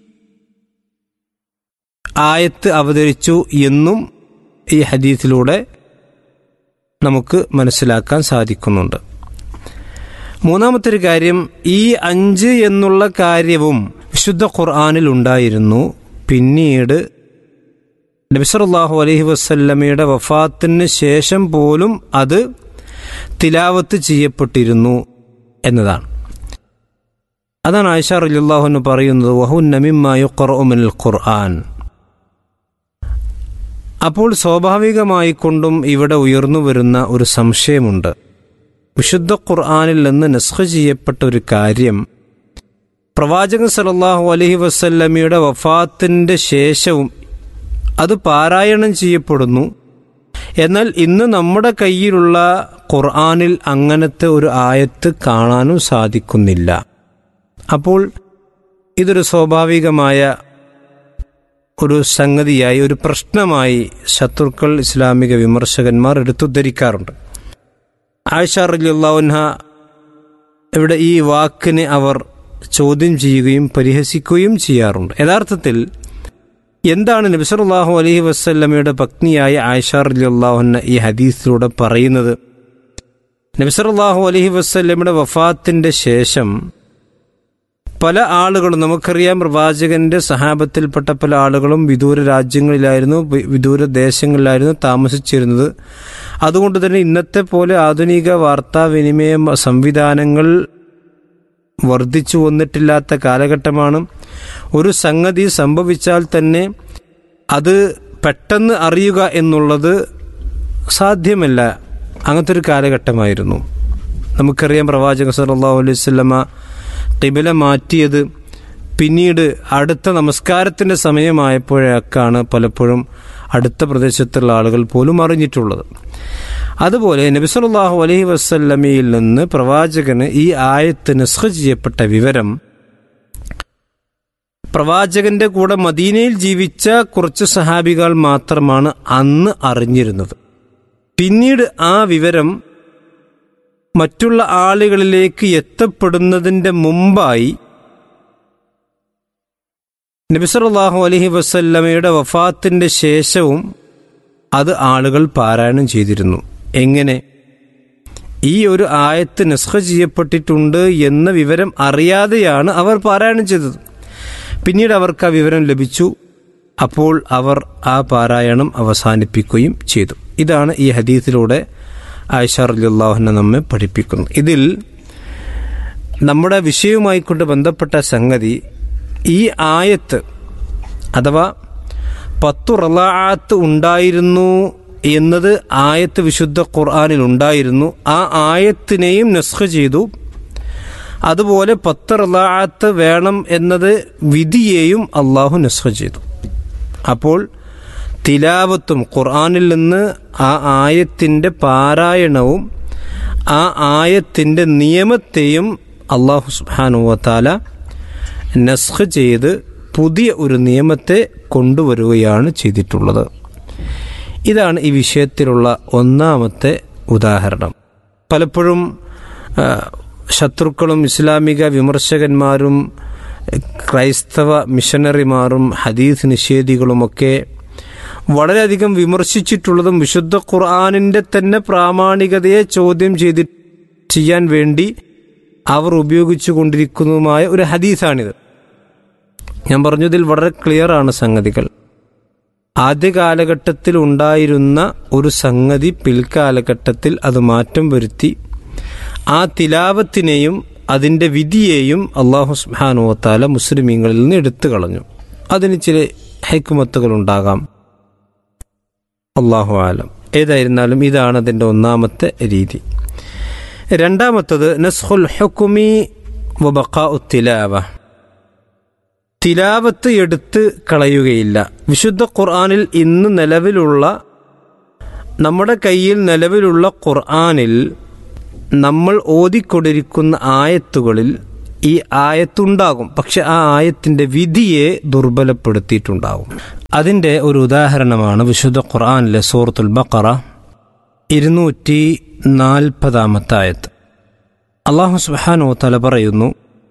ആയത്ത് അവതരിച്ചു എന്നും ഈ ഹദീസിലൂടെ നമുക്ക് മനസ്സിലാക്കാൻ സാധിക്കുന്നുണ്ട്. മൂന്നാമത്തെ ഒരു കാര്യം, ഈ അഞ്ച് എന്നുള്ള കാര്യവും വിശുദ്ധ ഖുർആനിൽ ഉണ്ടായിരുന്നു. പിന്നീട് നബി സല്ലല്ലാഹു അലൈഹി വസല്ലമയുടെ വഫാത്തിന് ശേഷം പോലും അത് തിലാവത്ത് ചെയ്യപ്പെട്ടിരുന്നു എന്നതാണ്. അതാണ് ആയിഷ റളിയല്ലാഹു അൻഹ പറയുന്നത്, വഹുന്ന മിമ്മാ യുഖറഉ മിനൽ ഖുർആൻ. അപ്പോൾ സ്വാഭാവികമായി കൊണ്ടും ഇവിടെ ഉയർന്നു വരുന്ന ഒരു സംശയമുണ്ട്. വിശുദ്ധ ഖുർആനിൽ നിന്ന് നസ്ഖ് ചെയ്യപ്പെട്ട ഒരു കാര്യം പ്രവാചകൻ സല്ലല്ലാഹു അലൈഹി വസല്ലമയുടെ വഫാത്തിന്റെ ശേഷവും അത് പാരായണം ചെയ്യപ്പെടുന്നു. എന്നാൽ ഇന്ന് നമ്മുടെ കയ്യിലുള്ള ഖുർആനിൽ അങ്ങനത്തെ ഒരു ആയത്ത് കാണാനും സാധിക്കുന്നില്ല. അപ്പോൾ ഇതൊരു സ്വാഭാവികമായ ഒരു സംഗതിയായി, ഒരു പ്രശ്നമായി ശത്രുക്കൾ, ഇസ്ലാമിക വിമർശകന്മാർ എടുത്തുദ്ധരിക്കാറുണ്ട്. ആയിഷ റളിയല്ലാഹു അൻഹ ഇവിടെ ഈ വാക്കിനെ അവർ ചോദ്യം ചെയ്യുകയും പരിഹസിക്കുകയും ചെയ്യാറുണ്ട്. യഥാർത്ഥത്തിൽ എന്താണ് നബി സല്ലല്ലാഹു അലൈഹി വസല്ലമയുടെ പത്നിയായ ആയിഷ റളിയല്ലാഹു അൻഹ ഈ ഹദീസിലൂടെ പറയുന്നത്? നബി സല്ലല്ലാഹു അലൈഹി വസല്ലമയുടെ വഫാത്തിന്റെ ശേഷം പല ആളുകളും, നമുക്കറിയാം പ്രവാചകന്റെ സഹാബത്തിൽപ്പെട്ട പല ആളുകളും വിദൂര രാജ്യങ്ങളിലായിരുന്നു, വിദൂര ദേശങ്ങളിലായിരുന്നു താമസിച്ചിരുന്നത്. അതുകൊണ്ട് തന്നെ ഇന്നത്തെ പോലെ ആധുനിക വാർത്താവിനിമയ സംവിധാനങ്ങൾ വർദ്ധിച്ചു വന്നിട്ടില്ലാത്ത കാലഘട്ടമാണ്. ഒരു സംഗതി സംഭവിച്ചാൽ തന്നെ അത് പെട്ടെന്ന് അറിയുക എന്നുള്ളത് സാധ്യമല്ല. അങ്ങനത്തെ ഒരു കാലഘട്ടമായിരുന്നു. നമുക്കറിയാം പ്രവാചകൻ സല്ലല്ലാഹു അലൈഹി വസല്ലമ ഖിബല മാറ്റിയത് പിന്നീട് അടുത്ത നമസ്കാരത്തിന്റെ സമയമായപ്പോഴേക്കാണ് പലപ്പോഴും അടുത്ത പ്രദേശത്തുള്ള ആളുകൾ പോലും അറിഞ്ഞിട്ടുള്ളത്. അതുപോലെ നബി സല്ലല്ലാഹു അലൈഹി വസല്ലമയിൽ നിന്ന് പ്രവാചകന് ഈ ആയത്ത് നസ്ഖ് ചെയ്യപ്പെട്ട വിവരം പ്രവാചകന്റെ കൂടെ മദീനയിൽ ജീവിച്ച കുറച്ച് സഹാബികൾ മാത്രമാണ് അന്ന് അറിഞ്ഞിരുന്നത്. പിന്നീട് ആ വിവരം മറ്റുള്ള ആളുകളിലേക്ക് എത്തപ്പെടുന്നതിന്റെ മുമ്പായി നബി സല്ലല്ലാഹു അലൈഹി വസല്ലമയുടെ വഫാത്തിന്റെ ശേഷവും അത് ആളുകൾ പാരായണം ചെയ്തിരുന്നു. എങ്ങനെ? ഈ ഒരു ആയത്ത് നസ്ഖ് ചെയ്യപ്പെട്ടിട്ടുണ്ട് എന്ന വിവരം അറിയാതെയാണ് അവർ പാരായണം ചെയ്തത്. പിന്നീട് അവർക്ക് ആ വിവരം ലഭിച്ചു. അപ്പോൾ അവർ ആ പാരായണം അവസാനിപ്പിക്കുകയും ചെയ്തു. ഇതാണ് ഈ ഹദീസിലൂടെ ആയിഷ റളിയല്ലാഹു അൻഹ നമ്മെ പഠിപ്പിക്കുന്നു. ഇതിൽ നമ്മുടെ വിഷയവുമായി കൊണ്ട് ബന്ധപ്പെട്ട സംഗതി, ഈ ആയത്ത് അഥവാ പത്തു റളഅത്ത് ഉണ്ടായിരുന്നു എന്നത് ആയത്ത് വിശുദ്ധ ഖുർആനിൽ ഉണ്ടായിരുന്നു. ആ ആയത്തിനെയും നസ്ഖ് ചെയ്തു. അതുപോലെ പത്ത് റളഅത്ത് വേണം എന്നത് വിധിയെയും അള്ളാഹു നസ്ഖ് ചെയ്തു. അപ്പോൾ തിലാവത്തും ഖുർആനിൽ നിന്ന് ആ ആയത്തിന്റെ പാരായണവും ആ ആയത്തിന്റെ നിയമത്തെയും അല്ലാഹു സുബ്ഹാനഹു വ തആല നസ്ഖ് ചെയ്ത് പുതിയ ഒരു നിയമത്തെ കൊണ്ടുവരികയാണ് ചെയ്തിട്ടുള്ളത്. ഇതാണ് ഈ വിഷയത്തിലുള്ള ഒന്നാമത്തെ ഉദാഹരണം. പലപ്പോഴും ശത്രുക്കളും ഇസ്ലാമിക വിമർശകന്മാരും ക്രൈസ്തവ മിഷനറിമാരും ഹദീസ് നിഷേധികളുമൊക്കെ വളരെയധികം വിമർശിച്ചിട്ടുള്ളതും വിശുദ്ധ ഖുർആനിന്റെ തന്നെ പ്രാമാണികതയെ ചോദ്യം ചെയ്ത് ചെയ്യാൻ വേണ്ടി അവർ ഉപയോഗിച്ചു കൊണ്ടിരിക്കുന്നതുമായ ഒരു ഹദീസാണിത്. ഞാൻ പറഞ്ഞതിൽ വളരെ ക്ലിയറാണ് സംഗതികൾ. ആദ്യ കാലഘട്ടത്തിൽ ഉണ്ടായിരുന്ന ഒരു സംഗതി പിൽക്കാലഘട്ടത്തിൽ അത് മാറ്റം വരുത്തി ആ തിലാവത്തിനെയും അതിൻ്റെ വിധിയെയും അല്ലാഹു സുബ്ഹാനഹു വ തആല മുസ്ലിമീങ്ങളിൽ നിന്ന് എടുത്തു കളഞ്ഞു. അതിന് ചില ഹിക്മത്തുകൾ ഉണ്ടാകാം, അല്ലാഹു ആലം. ഏതായിരുന്നാലും ഇതാണ് അതിൻ്റെ ഒന്നാമത്തെ രീതി. രണ്ടാമത്തത് നസ്ഖുൽ ഹുക്മി വ ബഖാഉ തിലാവ. തിലാവത്ത് എടുത്ത് കളയുകയില്ല. വിശുദ്ധ ഖുർആനിൽ ഇന്ന് നിലവിലുള്ള നമ്മുടെ കയ്യിൽ നിലവിലുള്ള ഖുർആനിൽ നമ്മൾ ഓതിക്കൊണ്ടിരിക്കുന്ന ആയത്തുകളിൽ ഈ ആയത്തുണ്ടാകും, പക്ഷെ ആ ആയത്തിൻ്റെ വിധിയെ ദുർബലപ്പെടുത്തിയിട്ടുണ്ടാകും. അതിൻ്റെ ഒരു ഉദാഹരണമാണ് വിശുദ്ധ ഖുർആനിലെ സൂറത്തുൽ ബഖറ ഇരുന്നൂറ്റി നാൽപ്പതാമത്തെ ആയത്ത്. അല്ലാഹു സുബ്ഹാനഹു വ തആല പറയുന്നു,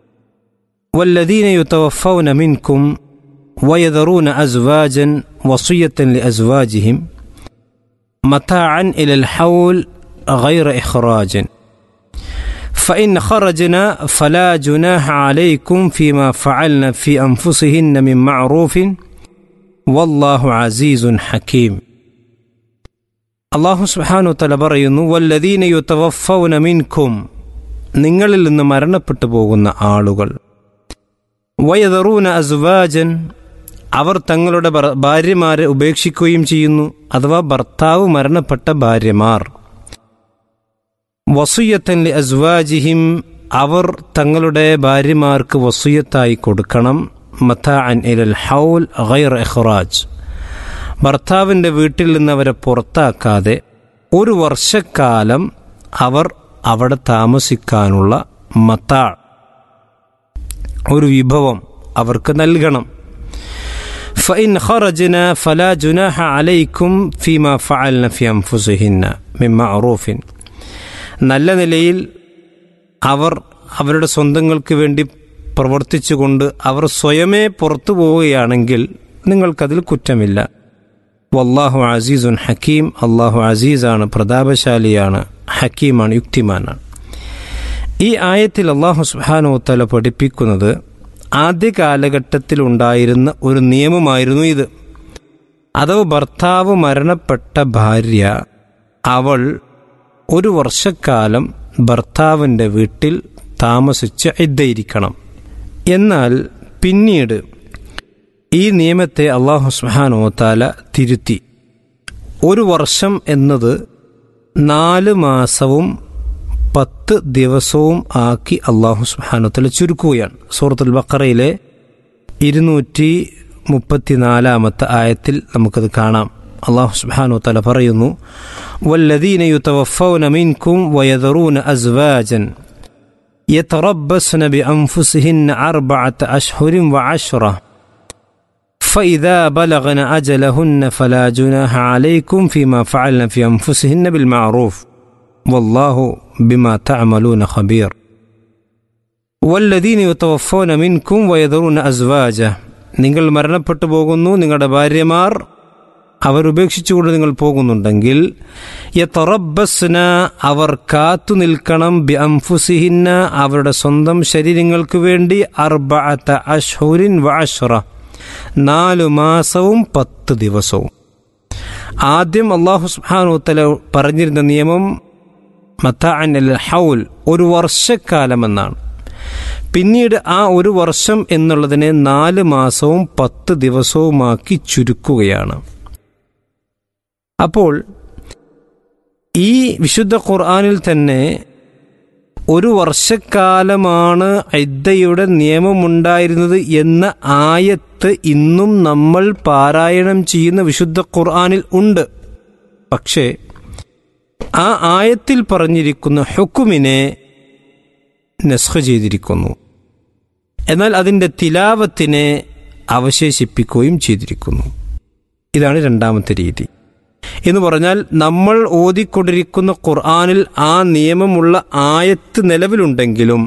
വല്ലദീന യുതവഫൗന മിൻകും വയദറൂന അസ്വാജൻ വസിയ്യത്തൻ ലിഅസ്വാജിഹിം മതാഅൻ ഇലൽ ഹൗൽ ഗൈറ ഇഖ്റാജൻ فإن خرجنا فلا جناح عليكم فيما فعلنا في أنفسهن من معروف والله عزيز حكيم. അല്ലാഹു സുബ്ഹാനഹു വ തആല പറയുന്നു, വല്ലദീന യുതവഫൗന മിൻകും, നിങ്ങളിൽ നിന്ന് മരണപ്പെട്ടു പോകുന്ന ആളുകൾ, വയദറൂന അസ്വാജൻ, അവർ തങ്ങളുടെ ഭാര്യമാരെ ഉപേക്ഷിക്കുകയും ചെയ്യുന്നു, അഥവാ ഭർത്താവ് മരണപ്പെട്ട ഭാര്യമാർ, വസിയ്യത്തൻ ലി അസ്വാജിഹിം, അവർ തങ്ങളുടെ ഭാര്യമാർക്ക് വസിയ്യത്തായി കൊടുക്കണം, മതാഅൻ ഇലൽ ഹൗൽ ഗൈറ ഇഖ്റാജ്, ഭർത്താവിൻ്റെ വീട്ടിൽ നിന്ന് അവരെ പുറത്താക്കാതെ ഒരു വർഷക്കാലം അവർ അവിടെ താമസിക്കാനുള്ള മതാ, ഒരു വിഭവം അവർക്ക് നൽകണം. ഫഇൻ ഖറജ്ന ഫലാ ജുനാഹ അലൈക്കും ഫീമാ ഫഅൽന ഫി അൻഫുസിഹിന്ന മിൻ മഅറൂഫിൻ, നല്ല നിലയിൽ അവർ അവരുടെ സ്വന്തങ്ങൾക്ക് വേണ്ടി പ്രവർത്തിച്ചുകൊണ്ട് അവർ സ്വയമേ പുറത്തു പോവുകയാണെങ്കിൽ നിങ്ങൾക്കതിൽ കുറ്റമില്ല. വല്ലാഹു അസീസുൻ ഹക്കീം, അള്ളാഹു അസീസാണ്, പ്രതാപശാലിയാണ്, ഹക്കീമാണ്, യുക്തിമാനാണ്. ഈ ആയത്തിൽ അല്ലാഹു സുബ്ഹാനഹു വ തആല പഠിപ്പിക്കുന്നത് ആദ്യ കാലഘട്ടത്തിലുണ്ടായിരുന്ന ഒരു നിയമമായിരുന്നു ഇത്. അഥവാ ഭർത്താവ് മരണപ്പെട്ട ഭാര്യ അവൾ ഒരു വർഷക്കാലം ഭർത്താവിൻ്റെ വീട്ടിൽ താമസിച്ച് ഇദ്ദയിരിക്കണം. എന്നാൽ പിന്നീട് ഈ നിയമത്തെ അല്ലാഹു സുബ്ഹാനഹു വ തആല തിരുത്തി. ഒരു വർഷം എന്നത് നാല് മാസവും പത്ത് ദിവസവും ആക്കി അല്ലാഹു സുബ്ഹാനഹു വ തആല ചുരുക്കുകയാണ്. സൂറത്തുൽ ബഖറയിലെ ഇരുന്നൂറ്റി മുപ്പത്തിനാലാമത്തെ ആയത്തിൽ നമുക്കത് കാണാം. അല്ലാഹു സുബ്ഹാനഹു വ തആല പറയുന്നു, വല്ലദീന യുതവഫൗന മിൻകും വയദറൂന അസ്വാജൻ യതറബ്ബസ്ന ബിഅൻഫുസിഹിന്ന അർബഅത അശ്ഹുരിൻ വഅശ്റ فإذا بلغن أجلهن فلا جناح عليكم فيما فعلن في أنفسهن بالمعروف والله بما تعملون خبير. والذين يتوفون منكم ويذرون أزواجا, നിങ്ങൾ മരണപ്പെട്ടു പോകുന്നു, നിങ്ങളുടെ ഭാര്യമാർ അവർ ഉപേക്ഷിച്ചുകൊണ്ട് നിങ്ങൾ പോകുന്നുണ്ടെങ്കിൽ, യതറബ്ബസ്ന, അവർ കാത്തു നിൽക്കണം, ബി അൻഫുസിഹിന്ന, അവരുടെ സ്വന്തം ശരീരങ്ങൾക്ക് വേണ്ടി, അർബഅത അശ്ഹുരിൻ വഅശ്റ, നാലു മാസവും പത്ത് ദിവസവും. ആദ്യം അല്ലാഹു സുബ്ഹാനഹു വ തആല പറഞ്ഞിരുന്ന നിയമം മതാഅൻ അൽ ഹൗൽ, ഒരു വർഷക്കാലമെന്നാണ്. പിന്നീട് ആ ഒരു വർഷം എന്നുള്ളതിനെ നാല് മാസവും പത്ത് ദിവസവുമാക്കി ചുരുക്കുകയാണ്. അപ്പോൾ ഈ വിശുദ്ധ ഖുർആനിൽ തന്നെ ഒരു വർഷക്കാലമാണ് ഇദ്ദയുടെ നിയമമുണ്ടായിരുന്നത് എന്ന ആയത്ത് ഇന്നും നമ്മൾ പാരായണം ചെയ്യുന്ന വിശുദ്ധ ഖുർആനിൽ ഉണ്ട്. പക്ഷേ ആ ആയത്തിൽ പറഞ്ഞിരിക്കുന്ന ഹുക്കുമിനെ നസ്ഖ് ചെയ്തിരിക്കുന്നു, എന്നാൽ അതിൻ്റെ തിലാവത്തിനെ അവശേഷിപ്പിക്കുകയും ചെയ്തിരിക്കുന്നു. ഇതാണ് രണ്ടാമത്തെ രീതി. എന്ന് പറഞ്ഞാൽ നമ്മൾ ഓതിക്കൊണ്ടിരിക്കുന്ന ഖുർആനിൽ ആ നിയമമുള്ള ആയത്ത് നിലവിലുണ്ടെങ്കിലും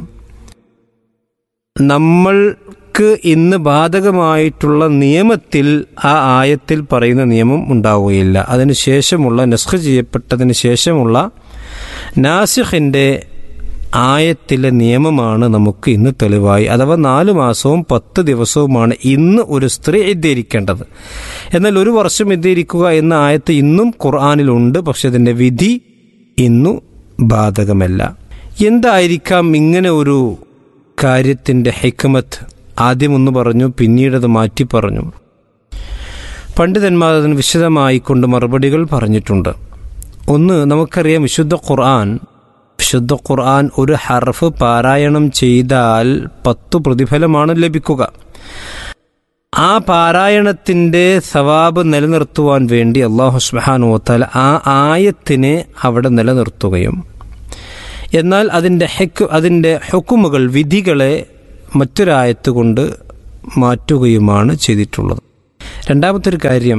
നമ്മൾക്ക് ഇന്ന് ബാധകമായിട്ടുള്ള നിയമത്തിൽ ആ ആയത്തിൽ പറയുന്ന നിയമം ഉണ്ടാവുകയില്ല. അതിന് ശേഷമുള്ള നസ്ഖ് ചെയ്യപ്പെട്ടതിന് ശേഷമുള്ള നാസിഖിൻ്റെ ആയത്തിലെ നിയമമാണ് നമുക്ക് ഇന്ന് തെളിവായി. അഥവാ നാലു മാസവും പത്ത് ദിവസവുമാണ് ഇന്ന് ഒരു സ്ത്രീ ഇദ്ദയിരിക്കേണ്ടത്. എന്നാൽ ഒരു വർഷം ഇദ്ദയിരിക്കുക എന്ന ആയത്ത് ഇന്നും ഖുർആനിലുണ്ട്, പക്ഷെ അതിൻ്റെ വിധി ഇന്നു ബാധകമല്ല. എന്തായിരിക്കാം ഇങ്ങനെ ഒരു കാര്യത്തിൻ്റെ ഹിക്മത്ത്? ആദ്യമൊന്ന് പറഞ്ഞു, പിന്നീടത് മാറ്റി പറഞ്ഞു. പണ്ഡിതന്മാർ അതിന് വിശദമായിക്കൊണ്ട് മറുപടികൾ പറഞ്ഞിട്ടുണ്ട്. ഒന്ന്, നമുക്കറിയാം വിശുദ്ധ ഖുർആൻ വിശുദ്ധ ഖുർആൻ ഒരു ഹർഫ് പാരായണം ചെയ്താൽ പത്തു പ്രതിഫലമാണ് ലഭിക്കുക. ആ പാരായണത്തിൻ്റെ സവാബ് നിലനിർത്തുവാൻ വേണ്ടി അല്ലാഹു സുബ്ഹാനഹു വ തആല ആ ആയത്തിനെ അവിടെ നിലനിർത്തുകയും എന്നാൽ അതിൻ്റെ ഹെക്ക് അതിൻ്റെ ഹുക്കുമുകൾ വിധികളെ മറ്റൊരായത്ത് കൊണ്ട് മാറ്റുകയുമാണ് ചെയ്തിട്ടുള്ളത്. രണ്ടാമത്തെ ഒരു കാര്യം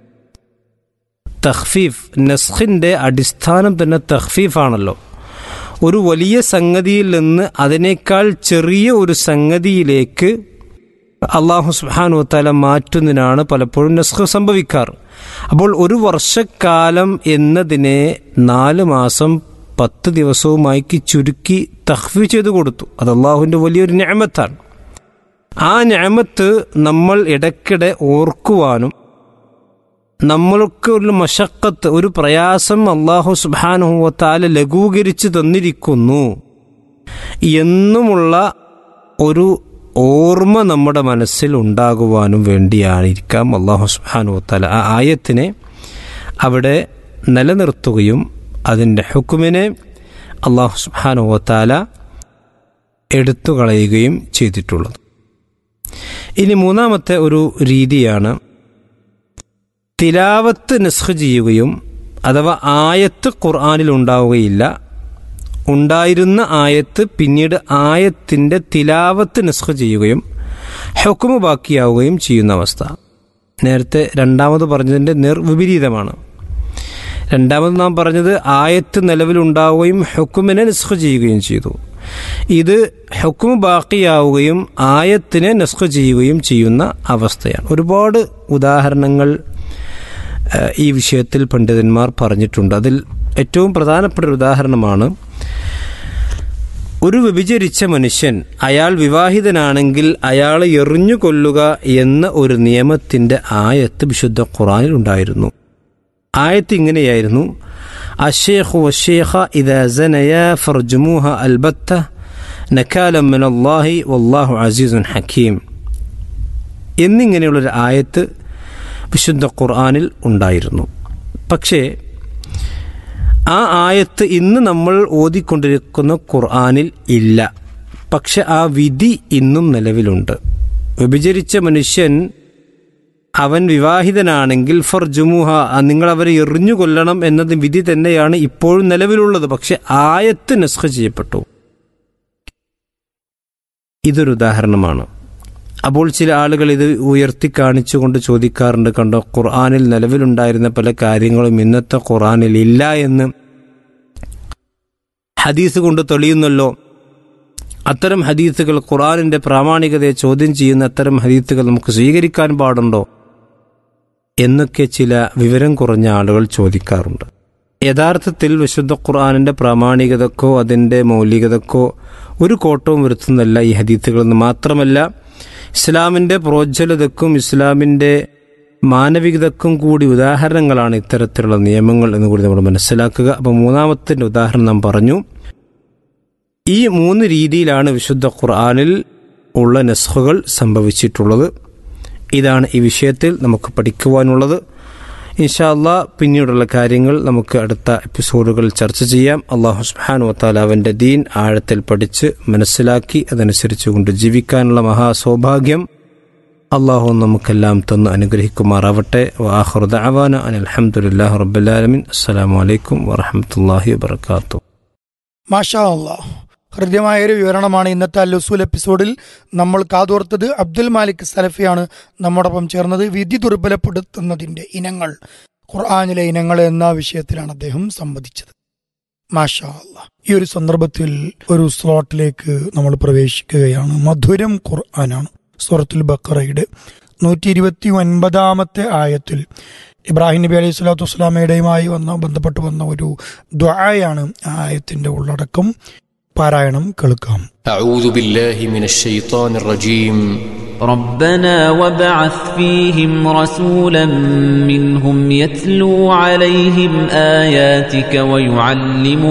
തഖ്ഫീഫ്. നസ്ഖിൻ്റെ അടിസ്ഥാനം തന്നെ തഖ്ഫീഫാണല്ലോ. ഒരു വലിയ സംഗതിയിൽ നിന്ന് അതിനേക്കാൾ ചെറിയ ഒരു സംഗതിയിലേക്ക് അല്ലാഹു സുബ്ഹാനഹു വ തആല മാറ്റുന്നതിനാണ് പലപ്പോഴും നസ്ഖ് സംഭവിക്കാറ്. അപ്പോൾ ഒരു വർഷക്കാലം എന്നതിനെ നാല് മാസം പത്ത് ദിവസവുമായിക്ക് ചുരുക്കി തഖ്ഫീഫ് ചെയ്തു കൊടുത്തു. അത് അള്ളാഹുവിൻ്റെ വലിയൊരു നിഅമത്താണ്. ആ നിഅമത്ത് നമ്മൾ ഇടയ്ക്കിടെ ഓർക്കുവാനും നമ്മൾക്ക് ഒരു മശക്കത്ത്, ഒരു പ്രയാസം അല്ലാഹു സുബ്ഹാനഹു വ തആല ലഘൂകരിച്ച് തന്നിരിക്കുന്നു എന്നുമുള്ള ഒരു ഓർമ്മ നമ്മുടെ മനസ്സിൽ ഉണ്ടാകുവാനും വേണ്ടിയായിരിക്കാം അല്ലാഹു സുബ്ഹാനഹു വ തആല ആ ആയത്തിനെ അവിടെ നിലനിർത്തുകയും അതിൻ്റെ ഹുക്കുമിനെ അല്ലാഹു സുബ്ഹാനഹു വ തആല എടുത്തു കളയുകയും ചെയ്തിട്ടുള്ളത്. ഇനി മൂന്നാമത്തെ ഒരു രീതിയാണ് തിലാവത്ത് നസ്ഖ് ചെയ്യുകയും, അഥവാ ആയത്ത് ഖുർആനിൽ ഉണ്ടാവുകയില്ല, ഉണ്ടായിരുന്ന ആയത്ത് പിന്നീട് ആയത്തിൻ്റെ തിലാവത്ത് നസ്ഖ് ചെയ്യുകയും ഹുക്മ് ബാക്കിയാവുകയും ചെയ്യുന്ന അവസ്ഥ. നേരത്തെ രണ്ടാമത് പറഞ്ഞതിൻ്റെ നിർവിപരീതമാണ്. രണ്ടാമത് നാം പറഞ്ഞത് ആയത്ത് നിലവിലുണ്ടാവുകയും ഹുക്മിനെ നസ്ഖ് ചെയ്യുകയും ചെയ്തു. ഇത് ഹുക്മ് ബാക്കിയാവുകയും ആയത്തിനെ നസ്ഖ് ചെയ്യുകയും ചെയ്യുന്ന അവസ്ഥയാണ്. ഒരുപാട് ഉദാഹരണങ്ങൾ ഈ വിഷയത്തിൽ പണ്ഡിതന്മാർ പറഞ്ഞിട്ടുണ്ട്. അതിൽ ഏറ്റവും പ്രധാനപ്പെട്ട ഒരു ഉദാഹരണമാണ് ഒരു വ്യഭിചരിച്ച മനുഷ്യൻ, അയാൾ വിവാഹിതനാണെങ്കിൽ അയാളെ എറിഞ്ഞു കൊല്ലുക എന്ന ഒരു നിയമത്തിൻ്റെ ആയത്ത് വിശുദ്ധ ഖുർആനിൽ ഉണ്ടായിരുന്നു. ആയത്ത് ഇങ്ങനെയായിരുന്നു: അശ്ശൈഖു വശ്ശൈഖ ഇദാ സനയാ ഫർജുമൂഹ അൽബത്ത നകാലം മിനല്ലാഹി വല്ലാഹു അസീസുൻ ഹക്കീം എന്നിങ്ങനെയുള്ളൊരു ആയത്ത് വിശുദ്ധ ഖുർആനിൽ ഉണ്ടായിരുന്നു. പക്ഷേ ആ ആയത്ത് ഇന്ന് നമ്മൾ ഓതിക്കൊണ്ടിരിക്കുന്ന ഖുർആനിൽ ഇല്ല. പക്ഷെ ആ വിധി ഇന്നും നിലവിലുണ്ട്. വ്യഭിചരിച്ച മനുഷ്യൻ അവൻ വിവാഹിതനാണെങ്കിൽ ഫർജുമുഹ, നിങ്ങൾ അവരെ എറിഞ്ഞു കൊല്ലണം എന്നത് വിധി തന്നെയാണ് ഇപ്പോഴും നിലവിലുള്ളത്. പക്ഷെ ആയത്ത് നസ്ഖ് ചെയ്യപ്പെട്ടു. ഇതൊരു ഉദാഹരണമാണ്. അപ്പോൾ ചില ആളുകൾ ഇത് ഉയർത്തി കാണിച്ചുകൊണ്ട് ചോദിക്കാറുണ്ട്, കണ്ടോ ഖുർആനിൽ നിലവിലുണ്ടായിരുന്ന പല കാര്യങ്ങളും ഇന്നത്തെ ഖുർആനിൽ ഇല്ല എന്ന് ഹദീസ് കൊണ്ട് തെളിയുന്നല്ലോ. അത്തരം ഹദീസുകൾ, ഖുർആനിന്റെ പ്രാമാണികതയെ ചോദ്യം ചെയ്യുന്ന അത്തരം ഹദീസുകൾ നമുക്ക് സ്വീകരിക്കാൻ പാടുണ്ടോ എന്നൊക്കെ ചില വിവരം കുറഞ്ഞ ആളുകൾ ചോദിക്കാറുണ്ട്. യഥാർത്ഥത്തിൽ വിശുദ്ധ ഖുർആനിന്റെ പ്രാമാണികതക്കോ അതിൻ്റെ മൗലികതക്കോ ഒരു കോട്ടവും വരുത്തുന്നല്ല ഈ ഹദീസുകളെന്ന്. മാത്രമല്ല, ഇസ്ലാമിൻ്റെ പ്രോജ്വലതക്കും ഇസ്ലാമിൻ്റെ മാനവികതക്കും കൂടി ഉദാഹരണങ്ങളാണ് ഇത്തരത്തിലുള്ള നിയമങ്ങൾ എന്ന് കൂടി നമ്മൾ മനസ്സിലാക്കുക. അപ്പോൾ മൂന്നാമത്തിൻ്റെ ഉദാഹരണം നാം പറഞ്ഞു. ഈ മൂന്ന് രീതിയിലാണ് വിശുദ്ധ ഖുർആനിൽ ഉള്ള നസ്ഖുകൾ സംഭവിച്ചിട്ടുള്ളത്. ഇതാണ് ഈ വിഷയത്തിൽ നമുക്ക് പഠിക്കുവാനുള്ളത്. ഇൻഷാ അല്ലാഹ് പിന്നീടുള്ള കാര്യങ്ങൾ നമുക്ക് അടുത്ത എപ്പിസോഡുകൾ ചർച്ച ചെയ്യാം. അല്ലാഹു സുബ്ഹാനഹു വ തആല അവൻ്റെ ദീൻ ആഴത്തിൽ പഠിച്ച് മനസ്സിലാക്കി അതനുസരിച്ച് കൊണ്ട് ജീവിക്കാനുള്ള മഹാസൗഭാഗ്യം അല്ലാഹു നമുക്കെല്ലാം തന്ന് അനുഗ്രഹിക്കുമാറാവട്ടെ. വആഖിറു ദഅവാന അനിൽ ഹംദുലില്ലാഹി റബ്ബിൽ ആലമീൻ. അസ്സലാമു അലൈക്കും വറഹ്മത്തുള്ളാഹി വബറകാതുഹു. മാഷാ അല്ലാഹ്, ഹൃദ്യമായൊരു വിവരണമാണ് ഇന്നത്തെ അൽ-ഉസൂൽ എപ്പിസോഡിൽ നമ്മൾ കാതോർത്തത്. അബ്ദുൽ മാലിക് സലഫിയാണ് നമ്മോടൊപ്പം ചേർന്നത്. വിധി ദുർബലപ്പെടുത്തുന്നതിൻ്റെ ഇനങ്ങൾ, ഖുർആനിലെ ഇനങ്ങൾ എന്ന വിഷയത്തിലാണ് അദ്ദേഹം സംവദിച്ചത്. മാഷാ അല്ലാഹ്. ഈ ഒരു സന്ദർഭത്തിൽ ഒരു സ്ലോട്ടിലേക്ക് നമ്മൾ പ്രവേശിക്കുകയാണ്. മധുരം ഖുർആനാണ്. സൂറത്തുൽ ബഖറയുടെ നൂറ്റി ഇരുപത്തി ഒൻപതാമത്തെ ആയത്തിൽ ഇബ്രാഹിം നബി അലൈഹി സ്വലാത്തു വസ്സലാമയുടെയുമായി വന്ന ബന്ധപ്പെട്ട് വന്ന ഒരു ദുആയാണ് ആ ആയത്തിന്റെ ഉള്ളടക്കം. പാരായണം കേൾക്കാം. അഊദു ബില്ലാഹി മിനശ് ശൈത്വാനിർ റജീം. ربنا وابعث فيهم رسولا منهم يتلو عليهم آياتك ويعلمهم